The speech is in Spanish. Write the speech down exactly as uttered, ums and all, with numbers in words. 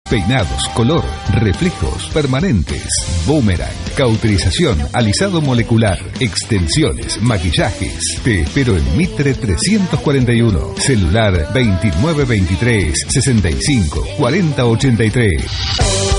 peinados, color, reflejos, permanentes, boomerang, cauterización, alisado molecular, extensiones, maquillajes. Te espero en Mitre trescientos cuarenta y uno, celular veintinueve veintitrés, sesenta y cinco, cuarenta ochenta y tres.